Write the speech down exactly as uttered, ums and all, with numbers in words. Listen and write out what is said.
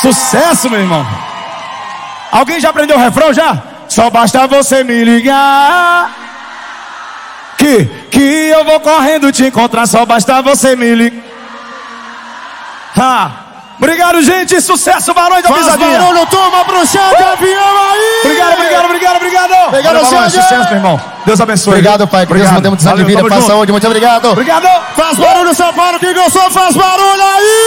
Sucesso, meu irmão. Alguém já aprendeu o refrão já? Só basta você me ligar Que, que eu vou correndo te encontrar. Só basta você me ligar. Ah, obrigado, gente. Sucesso, Barões da Pisadinha. Barulho, toma pro chão, campeão aí. Obrigado, obrigado, obrigado, obrigado. Obrigado, Barões, sucesso, meu irmão. Deus abençoe. Obrigado, pai. Que Deus nos dê muita de vida, paz, saúde. Muito obrigado. Obrigado. Faz barulho, São Paulo. Quem gostou, faz barulho aí.